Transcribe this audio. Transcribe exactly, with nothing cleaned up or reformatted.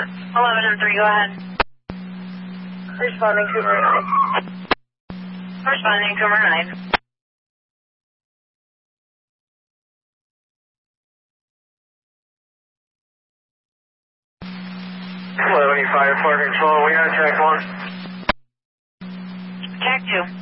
eleven and three, go ahead. Responding Cougar nine. Responding Cougar nine. eleven five, Fire Control, we on track one. Track two.